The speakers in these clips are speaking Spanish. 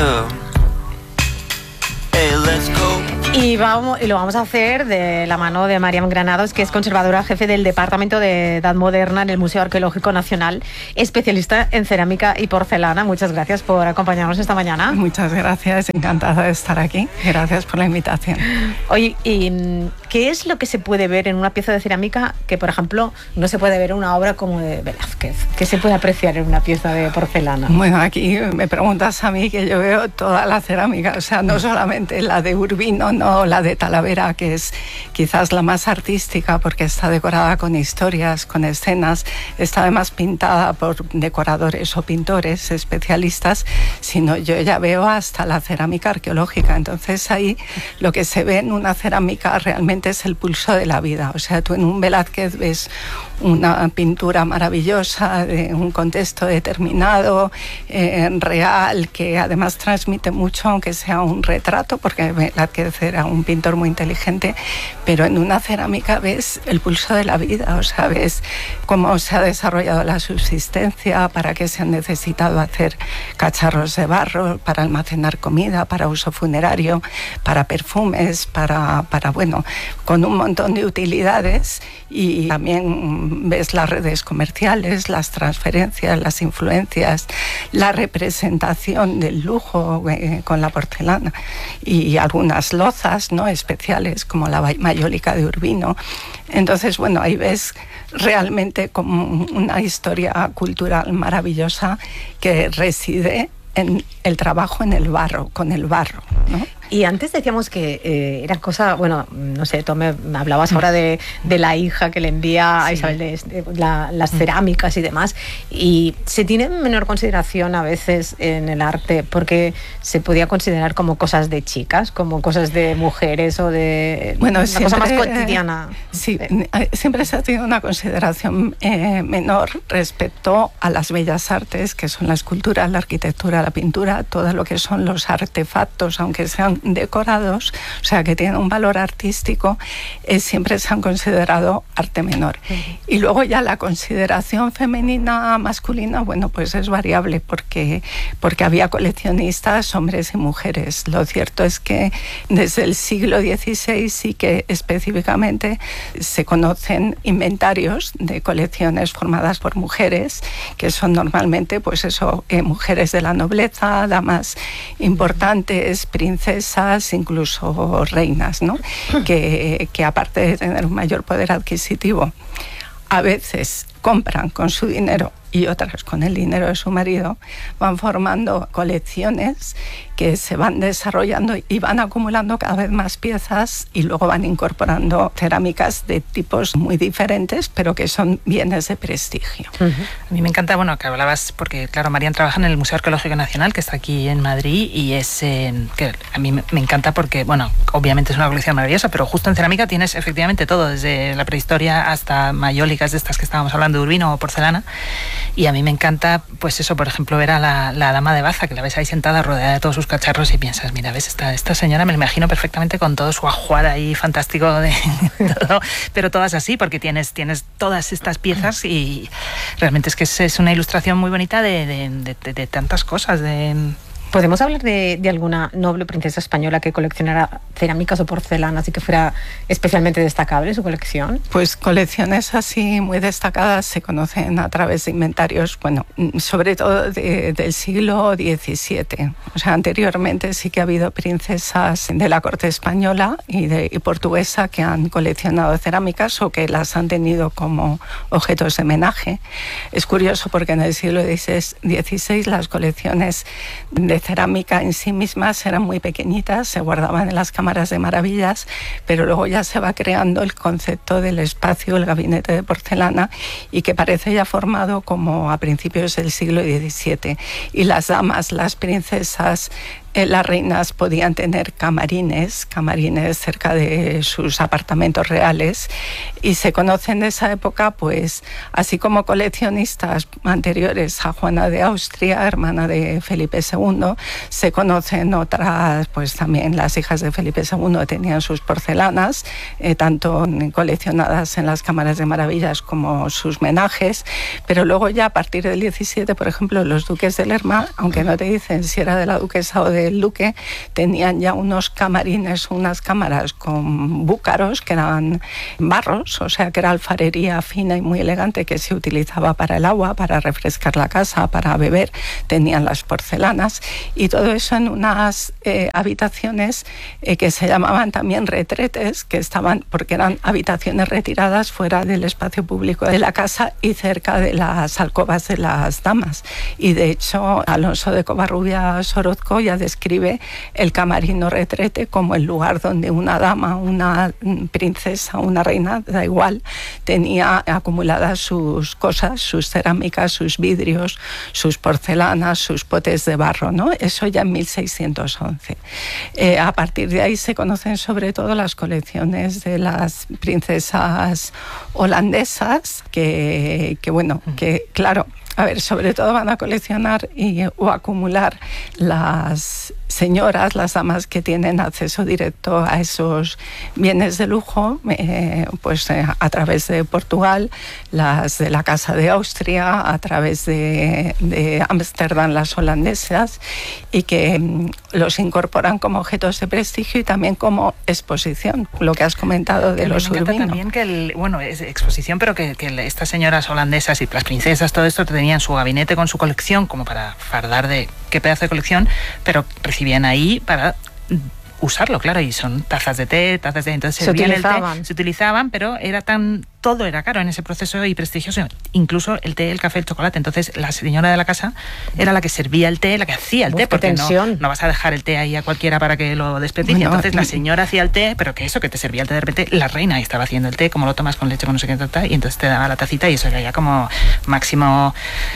Yeah. Hey, let's go. Y lo vamos a hacer de la mano de Mariam Granados, que es conservadora jefe del Departamento de Edad Moderna en el Museo Arqueológico Nacional, especialista en cerámica y porcelana. Muchas gracias por acompañarnos esta mañana. Muchas gracias, encantada de estar aquí. Gracias por la invitación. Oye, ¿y qué es lo que se puede ver en una pieza de cerámica que, por ejemplo, no se puede ver en una obra como de Velázquez? ¿Qué se puede apreciar en una pieza de porcelana? Bueno, aquí me preguntas a mí, que yo veo toda la cerámica, o sea, no solamente la de Urbino, no la de Talavera, que es quizás la más artística porque está decorada con historias, con escenas, está además pintada por decoradores o pintores especialistas, sino yo ya veo hasta la cerámica arqueológica. Entonces ahí lo que se ve en una cerámica realmente es el pulso de la vida. O sea, tú en un Velázquez ves una pintura maravillosa de un contexto determinado, real, que además transmite mucho, aunque sea un retrato, porque Velázquez era un pintor muy inteligente, pero en una cerámica ves el pulso de la vida, o sea, ves cómo se ha desarrollado la subsistencia, para qué se han necesitado hacer cacharros de barro, para almacenar comida, para uso funerario, para perfumes, para bueno, con un montón de utilidades. Y también ves las redes comerciales, las transferencias, las influencias, la representación del lujo con la porcelana y algunas lozas, ¿no?, especiales como la mayólica de Urbino. Entonces, bueno, ahí ves realmente como una historia cultural maravillosa que reside en el trabajo en el barro, con el barro, ¿no? Y antes decíamos que era cosa, bueno, no sé, tú me hablabas ahora de la hija que le envía a Isabel las cerámicas y demás, y se tiene menor consideración a veces en el arte porque se podía considerar como cosas de chicas, como cosas de mujeres o de una cosa más cotidiana. Sí, siempre se ha tenido una consideración menor respecto a las bellas artes, que son la escultura, la arquitectura, la pintura, todo lo que son los artefactos, aunque sean decorados, o sea, que tienen un valor artístico, siempre se han considerado arte menor. Y luego ya la consideración femenina, masculina, bueno, pues es variable porque había coleccionistas, hombres y mujeres. Lo cierto es que desde el siglo XVI sí que específicamente se conocen inventarios de colecciones formadas por mujeres, que son normalmente, pues eso, mujeres de la nobleza, damas importantes, princesas, incluso reinas, ¿no? Que aparte de tener un mayor poder adquisitivo, a veces compran con su dinero y otras con el dinero de su marido, van formando colecciones que se van desarrollando y van acumulando cada vez más piezas y luego van incorporando cerámicas de tipos muy diferentes, pero que son bienes de prestigio. A mí me encanta, bueno, que hablabas, porque claro, Marian trabaja en el Museo Arqueológico Nacional, que está aquí en Madrid, y es que a mí me encanta porque, bueno, obviamente es una colección maravillosa, pero justo en cerámica tienes efectivamente todo, desde la prehistoria hasta mayólicas de estas que estábamos hablando, de Urbino o porcelana. Y a mí me encanta, pues eso, por ejemplo, ver a la dama de Baza, que la ves ahí sentada rodeada de todos sus cacharros y piensas, mira, ves, esta señora me la imagino perfectamente con todo su ajuar ahí fantástico de todo, pero todas así, porque tienes todas estas piezas y realmente es que es una ilustración muy bonita de tantas cosas, ¿Podemos hablar de alguna noble princesa española que coleccionara cerámicas o porcelanas y que fuera especialmente destacable su colección? Pues colecciones así muy destacadas se conocen a través de inventarios, bueno, sobre todo del siglo XVII. O sea, anteriormente sí que ha habido princesas de la corte española y portuguesa que han coleccionado cerámicas o que las han tenido como objetos de homenaje. Es curioso porque en el siglo XVI las colecciones de cerámica en sí mismas eran muy pequeñitas, se guardaban en las cámaras de maravillas, pero luego ya se va creando el concepto del espacio, el gabinete de porcelana, y que parece ya formado como a principios del siglo XVII. Y las damas, las princesas las reinas podían tener camarines cerca de sus apartamentos reales, y se conocen de esa época, pues, así como coleccionistas anteriores a Juana de Austria, hermana de Felipe II, se conocen otras, pues también las hijas de Felipe II tenían sus porcelanas, tanto coleccionadas en las cámaras de maravillas como sus menajes, pero luego ya a partir del 17, por ejemplo, los duques de Lerma, aunque no te dicen si era de la duquesa o del duque, tenían ya unos camarines, unas cámaras con búcaros que eran barros, o sea que era alfarería fina y muy elegante que se utilizaba para el agua, para refrescar la casa, para beber. Tenían las porcelanas y todo eso en unas habitaciones que se llamaban también retretes, que estaban, porque eran habitaciones retiradas fuera del espacio público de la casa y cerca de las alcobas de las damas. Y de hecho Alonso de Covarrubias Orozco ya describe el camarino retrete como el lugar donde una dama, una princesa, una reina, da igual, tenía acumuladas sus cosas, sus cerámicas, sus vidrios, sus porcelanas, sus potes de barro, ¿no? Eso ya en 1611. A partir de ahí se conocen sobre todo las colecciones de las princesas holandesas, que claro, a ver, sobre todo van a coleccionar o acumular las señoras, las damas que tienen acceso directo a esos bienes de lujo, a través de Portugal, las de la Casa de Austria, a través de Ámsterdam, las holandesas, y que los incorporan como objetos de prestigio y también como exposición, lo que has comentado de los Urbino. También que es exposición, pero que estas señoras holandesas y las princesas, todo esto tenían su gabinete con su colección como para fardar de qué pedazo de colección, pero recibían ahí para usarlo, claro, y son tazas de té, entonces se utilizaban, pero todo era caro en ese proceso y prestigioso, incluso el té, el café, el chocolate. Entonces la señora de la casa era la que servía el té, la que hacía el té, porque no vas a dejar el té ahí a cualquiera para que lo desperdicie. Entonces la señora hacía el té, pero que te servía el té de repente, la reina estaba haciendo el té, como lo tomas con leche, con no sé qué, y entonces te daba la tacita y eso era ya como máximo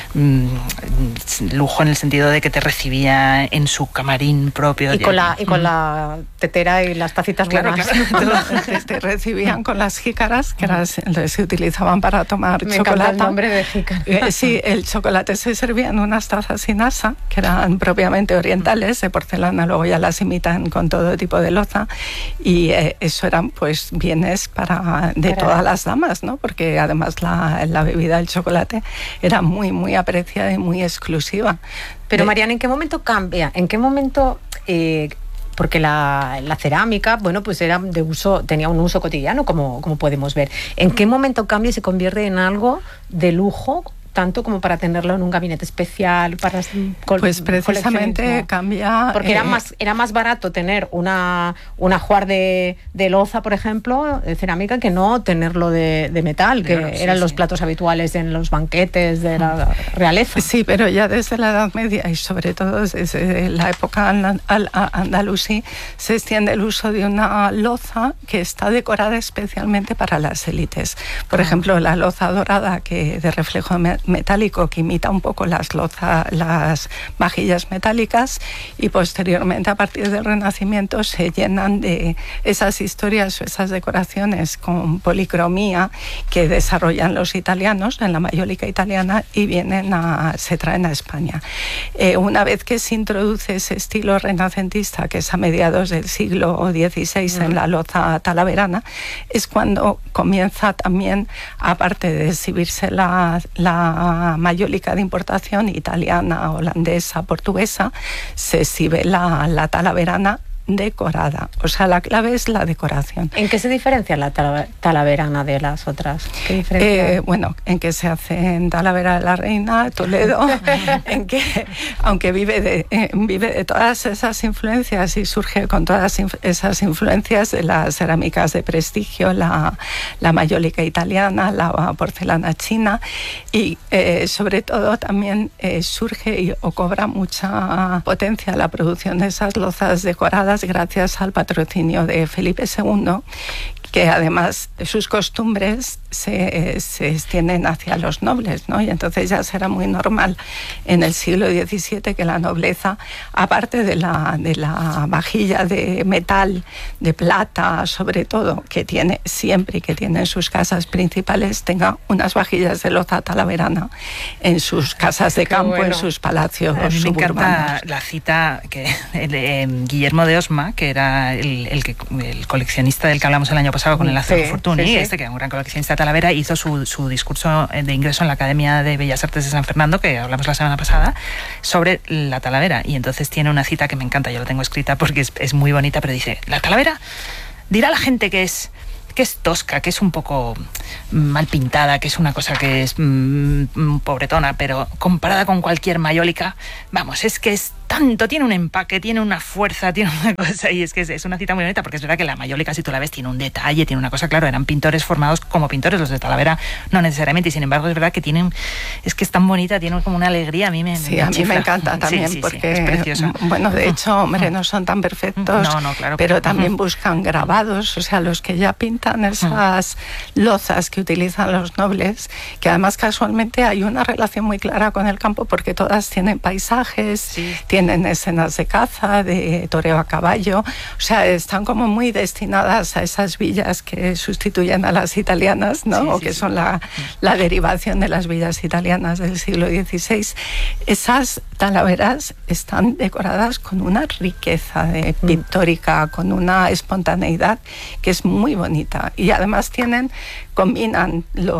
lujo, en el sentido de que te recibía en su camarín propio. Y con la tetera y las tacitas buenas. Claro. Te recibían con las jícaras, que se utilizaban para tomar chocolate. Me encanta el nombre de jícara. Sí, el chocolate se servía en unas tazas sin asa, que eran propiamente orientales, de porcelana, luego ya las imitan con todo tipo de loza, y eso eran pues bienes de todas las damas, ¿no? Porque además la bebida del chocolate era muy, muy apreciada y muy exclusiva. Pero Mariana, ¿en qué momento cambia? ¿En qué momento...? Porque la cerámica, pues era de uso, tenía un uso cotidiano, como podemos ver. ¿En qué momento cambia y se convierte en algo de lujo, tanto como para tenerlo en un gabinete especial, para pues precisamente ¿no? Cambia, porque era más barato tener un ajuar de loza, por ejemplo, de cerámica, que no tenerlo de metal, que eran los platos habituales en los banquetes de la realeza. Sí, pero ya desde la Edad Media y sobre todo desde la época andalusí se extiende el uso de una loza que está decorada especialmente para las élites. Por ejemplo, la loza dorada, que de reflejo metálico, que imita un poco las vajillas metálicas, y posteriormente a partir del Renacimiento se llenan de esas historias o esas decoraciones con policromía que desarrollan los italianos en la mayólica italiana y se traen a España. Una vez que se introduce ese estilo renacentista, que es a mediados del siglo XVI en la loza talaverana, es cuando comienza también, aparte de exhibirse la mayólica de importación italiana, holandesa, portuguesa, se exhibe la talaverana decorada. O sea, la clave es la decoración. ¿En qué se diferencia la talaverana de las otras? ¿Qué diferencia? En que se hace en Talavera de la Reina, Toledo, en que, aunque vive de todas esas influencias y surge con todas esas influencias de las cerámicas de prestigio, la mayólica italiana, la porcelana china, y sobre todo también surge o cobra mucha potencia la producción de esas lozas decoradas gracias al patrocinio de Felipe II, que además sus costumbres se extienden hacia los nobles, ¿no? Y entonces ya será muy normal en el siglo XVII que la nobleza, aparte de la vajilla de metal, de plata, sobre todo, que tiene siempre y que tiene en sus casas principales, tenga unas vajillas de loza talaverana en sus casas de campo, en sus palacios suburbanos. Me encanta la cita que Guillermo de Osma, que era el coleccionista del que hablamos el año pasado con el Lázaro Fortuny, que era un gran coleccionista de Talavera, hizo su discurso de ingreso en la Academia de Bellas Artes de San Fernando, que hablamos la semana pasada, sobre la Talavera. Y entonces tiene una cita que me encanta, yo la tengo escrita porque es muy bonita, pero dice: la Talavera dirá a la gente que es tosca, que es un poco mal pintada, que es una cosa que es pobretona, pero comparada con cualquier mayólica, vamos, es que es tanto, tiene un empaque, tiene una fuerza, tiene una cosa, y es que es una cita muy bonita, porque es verdad que la mayólica, si tú la ves, tiene un detalle, tiene una cosa, claro, eran pintores formados como pintores, los de Talavera no necesariamente, y sin embargo es verdad que es que es tan bonita, tiene como una alegría, a mí me Sí, a mí me encanta también, porque es preciosa. Bueno, de hecho, hombre, no son tan perfectos, claro, pero también buscan grabados, o sea, los que ya pintan esas lozas que utilizan los nobles, que además casualmente hay una relación muy clara con el campo, porque todas tienen paisajes, tienen escenas de caza, de toreo a caballo, o sea, están como muy destinadas a esas villas que sustituyen a las italianas, ¿no? O que son la derivación de las villas italianas del siglo XVI. Esas talaveras están decoradas con una riqueza pictórica, con una espontaneidad que es muy bonita, y además combinan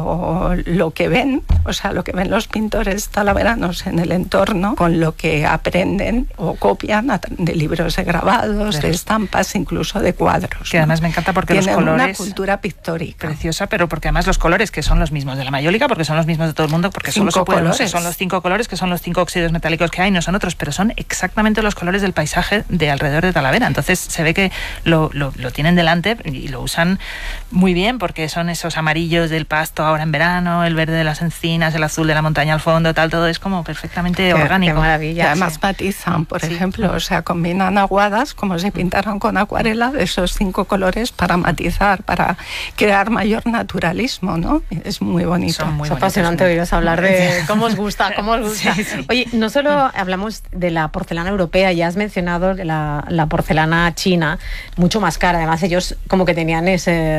lo que ven, o sea, lo que ven los pintores talaveranos en el entorno, con lo que aprenden o copian de libros de grabados, de estampas, incluso de cuadros. Que además me encanta porque tienen los colores... una cultura pictórica. Preciosa, pero porque además los colores, que son los mismos de la mayólica, porque son los mismos de todo el mundo, porque solo se pueden, no sé, son los 5 colores, que son los 5 óxidos metálicos que hay, no son otros, pero son exactamente los colores del paisaje de alrededor de Talavera. Entonces se ve que lo tienen delante y lo usan muy bien, porque son esos amarillos del pasto ahora en verano, el verde de las encinas, el azul de la montaña al fondo, todo es como perfectamente orgánico. Qué maravilla. Y además matizan, por ejemplo, o sea, combinan aguadas como si pintaran con acuarela de esos 5 colores para matizar, para crear mayor naturalismo, ¿no? Es muy bonito. Es apasionante oíros hablar de cómo os gusta. Oye, no solo hablamos de la porcelana europea, ya has mencionado la porcelana china, mucho más cara. Además, ellos como que tenían ese...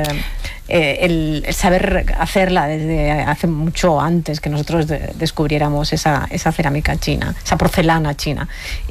el saber hacerla desde hace mucho antes que nosotros descubriéramos esa cerámica china, esa porcelana china,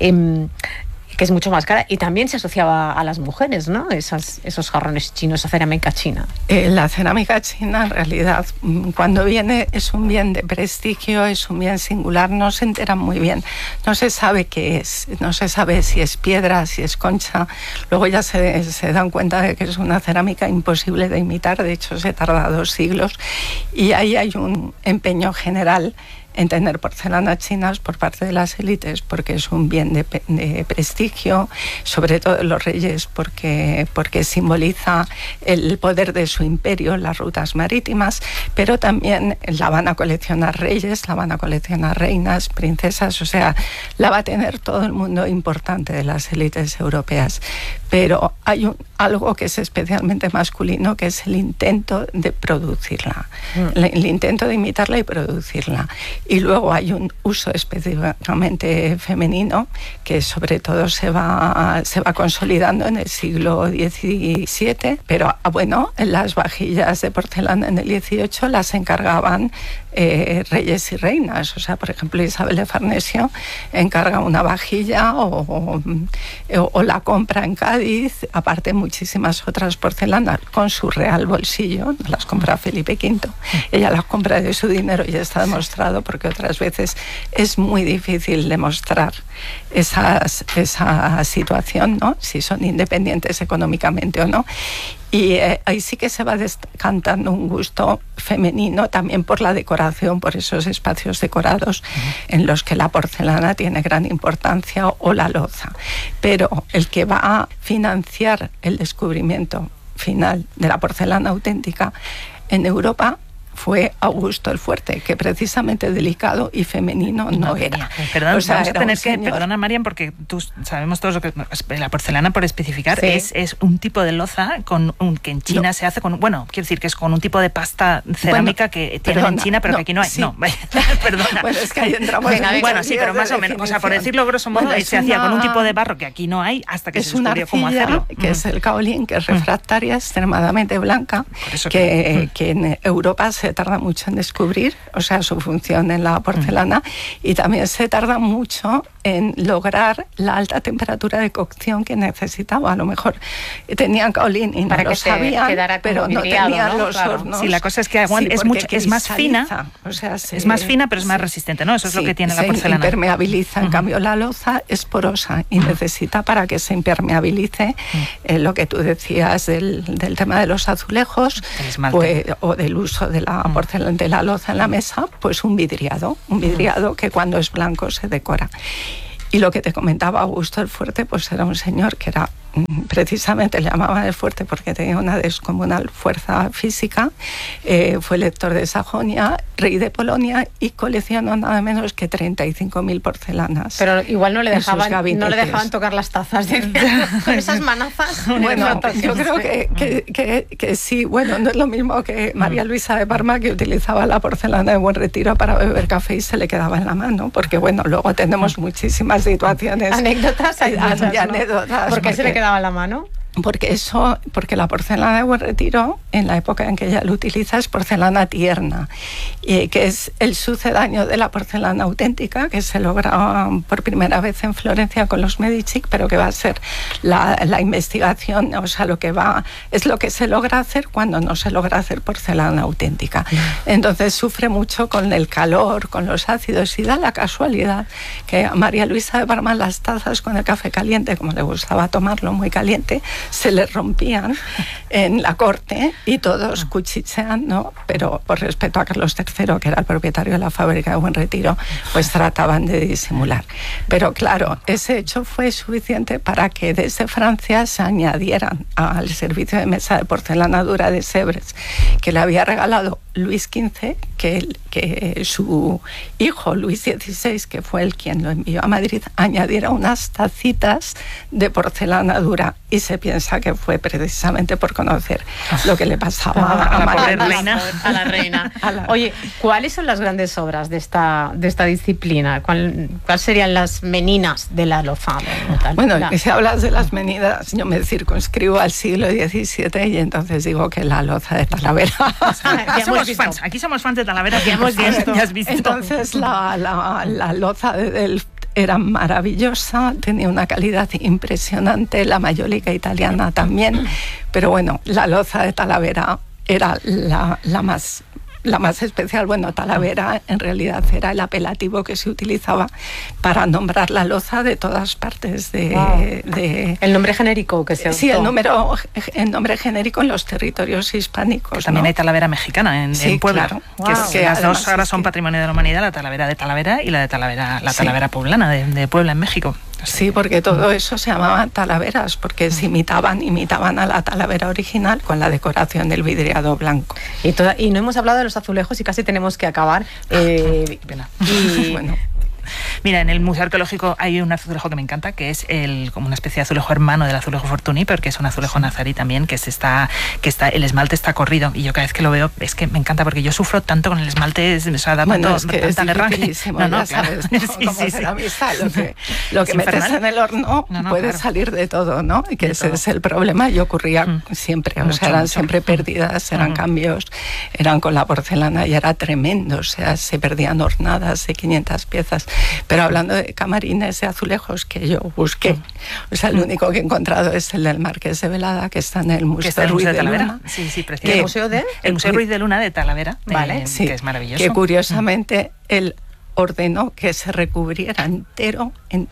que es mucho más cara, y también se asociaba a las mujeres, ¿no? Esos jarrones chinos, esa cerámica china. La cerámica china, en realidad, cuando viene, es un bien de prestigio, es un bien singular, no se enteran muy bien, no se sabe qué es, no se sabe si es piedra, si es concha, luego ya se dan cuenta de que es una cerámica imposible de imitar, de hecho se tarda 2 siglos, y ahí hay un empeño general en tener porcelanas chinas por parte de las élites, porque es un bien de prestigio, sobre todo de los reyes, porque simboliza el poder de su imperio, las rutas marítimas, pero también la van a coleccionar reyes, la van a coleccionar reinas, princesas, o sea, la va a tener todo el mundo importante de las élites europeas. Pero hay algo que es especialmente masculino, que es el intento de producirla, el intento de imitarla y producirla. Y luego hay un uso específicamente femenino que sobre todo se va consolidando en el siglo XVII, pero bueno, las vajillas de porcelana en el XVIII las encargaban reyes y reinas. O sea, por ejemplo, Isabel de Farnesio encarga una vajilla o la compra en Cádiz, aparte muchísimas otras porcelanas con su real bolsillo, no las compra Felipe V, ella las compra de su dinero, y está demostrado, porque otras veces es muy difícil demostrar esa situación, ¿no? Si son independientes económicamente o no. Y ahí sí que se va descantando un gusto femenino también por la decoración, por esos espacios decorados en los que la porcelana tiene gran importancia, o la loza. Pero el que va a financiar el descubrimiento final de la porcelana auténtica en Europa fue Augusto el Fuerte, que precisamente delicado y femenino no era. Perdón, o sea, vamos a tener que, perdona Marian, porque tú sabemos todos lo que la porcelana, por especificar, es un tipo de loza que en China se hace con, bueno, quiero decir que es con un tipo de pasta cerámica que tienen en China, pero que aquí no hay. No, perdona. Bueno, es que ahí entramos bueno, sí, pero más o menos, o sea, por decirlo grosso modo, se hacía con un tipo de barro que aquí no hay hasta que se descubrió cómo hacerlo. Que es el kaolin, que es refractaria, extremadamente blanca, que en Europa se tarda mucho en descubrir, o sea, su función en la porcelana, y también se tarda mucho en lograr la alta temperatura de cocción que necesitaba. A lo mejor tenían kaolin y no lo sabían, pero no tenían los hornos. Sí, la cosa es que es más fina, o sea, es más fina, pero es más resistente, ¿no? Eso es lo que tiene la porcelana. Se impermeabiliza, en cambio la loza es porosa y necesita, para que se impermeabilice, lo que tú decías del tema de los azulejos, pues, o del uso de la porcelana, de la loza en la mesa, pues un vidriado que cuando es blanco se decora. Y lo que te comentaba Augusto el Fuerte, pues era un señor que era, precisamente le llamaban el Fuerte porque tenía una descomunal fuerza física, fue elector de Sajonia, rey de Polonia, y coleccionó nada menos que 35.000 porcelanas. Pero igual no le dejaban tocar las tazas con esas manazas. Bueno, yo creo que sí. Bueno, no es lo mismo que María Luisa de Parma, que utilizaba la porcelana de Buen Retiro para beber café y se le quedaba en la mano, porque bueno, luego tenemos muchísimas situaciones, anécdotas, anécdotas. ¿Por qué se le quedaba en la mano? Porque la porcelana de Buen Retiro, en la época en que ella lo utiliza, es porcelana tierna, que es el sucedáneo de la porcelana auténtica, que se logra por primera vez en Florencia con los Medici, pero que va a ser la investigación, o sea, es lo que se logra hacer cuando no se logra hacer porcelana auténtica. Entonces sufre mucho con el calor, con los ácidos, y da la casualidad que a María Luisa de Parma las tazas con el café caliente, como le gustaba tomarlo muy caliente, se les rompían en la corte y todos cuchichean, ¿no? Pero por respeto a Carlos III, que era el propietario de la fábrica de Buen Retiro, pues trataban de disimular. Pero claro, ese hecho fue suficiente para que desde Francia se añadieran al servicio de mesa de porcelana dura de Sèvres, que le había regalado Luis XV, que su hijo Luis XVI, que fue el quien lo envió a Madrid, añadiera unas tacitas de porcelana dura, y se piensa que fue precisamente por conocer lo que le pasaba a la reina. Oye, ¿cuáles son las grandes obras de esta disciplina? ¿Cuáles serían las meninas de la loza? Bueno, si hablas de las meninas, yo me circunscribo al siglo XVII, y entonces digo que la loza de Talavera. Aquí somos fans de Talavera, que hemos visto. Entonces la loza de Delft era maravillosa, tenía una calidad impresionante, la mayólica italiana también, pero bueno, la loza de Talavera era la más especial. Bueno, Talavera en realidad era el apelativo que se utilizaba para nombrar la loza de todas partes el nombre genérico que se usó. Sí, el nombre genérico en los territorios hispánicos. También hay Talavera mexicana en Puebla, claro. Que las dos ahora son patrimonio de la humanidad, la Talavera de Talavera y la Talavera poblana de Puebla, en México. Sí, porque todo eso se llamaban talaveras, porque se imitaban a la talavera original con la decoración del vidriado blanco. Y no hemos hablado de los azulejos y casi tenemos que acabar. Bueno. Mira, en el Museo Arqueológico hay un azulejo que me encanta, que es como una especie de azulejo hermano del azulejo Fortuny, pero que es un azulejo nazarí también, que el esmalte está corrido, y yo cada vez que lo veo es que me encanta, porque yo sufro tanto con el esmalte, o sea, da bueno, tanto, es tanta guerra. No, sabes, ¿no? Sí. La amistad, lo que metes en el horno puede salir de todo, ¿no? Y que ese es el problema, y ocurría siempre, o sea, eran siempre pérdidas, eran cambios, eran con la porcelana y era tremendo, o sea, se perdían hornadas de 500 piezas. Pero hablando de camarines de azulejos que yo busqué, o sea, el único que he encontrado es el del Marqués de Velada, que está en el Museo Ruiz de Luna. Sí, precioso. ¿El Museo Ruiz de Luna de Talavera? Vale, que es maravilloso. Que curiosamente él ordenó que se recubriera entero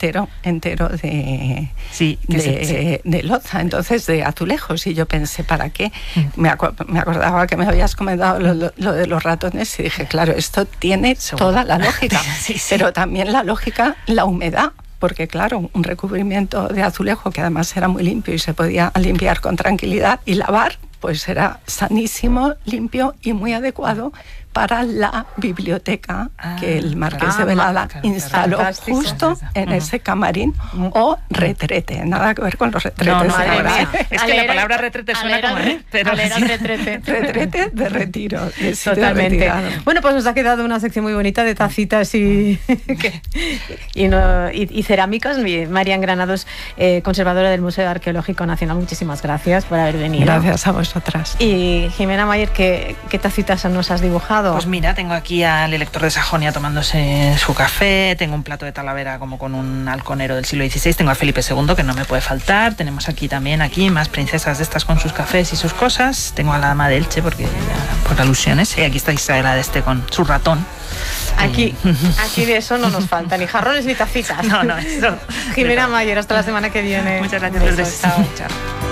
de loza, entonces de azulejos, y yo pensé, ¿para qué? Me acordaba que me habías comentado lo de los ratones, y dije, claro, esto tiene toda la lógica, pero también la lógica, la humedad, porque claro, un recubrimiento de azulejo que además era muy limpio y se podía limpiar con tranquilidad y lavar, pues era sanísimo, limpio y muy adecuado para la biblioteca que el Marqués de Velada instaló justo en ese camarín o retrete. Nada que ver con los retretes. No, madre mía. Es que la palabra retrete suena como... Pero retrete. Retrete de retiro. Totalmente. Bueno, pues nos ha quedado una sección muy bonita de tacitas y cerámicas. Marian Granados, conservadora del Museo Arqueológico Nacional, muchísimas gracias por haber venido. Gracias a vosotras. Y Jimena Mayer, ¿qué tacitas nos has dibujado? Pues mira, tengo aquí al elector de Sajonia tomándose su café, tengo un plato de Talavera como con un halconero del siglo XVI, tengo a Felipe II, que no me puede faltar, tenemos aquí también más princesas de estas con sus cafés y sus cosas, tengo a la dama de Elche, porque ya, por alusiones, y aquí está Isabela de Este con su ratón. Aquí de eso no nos falta, ni jarrones ni tacitas. No, eso. Jimena Mayer, hasta la semana que viene. Muchas gracias. Chao.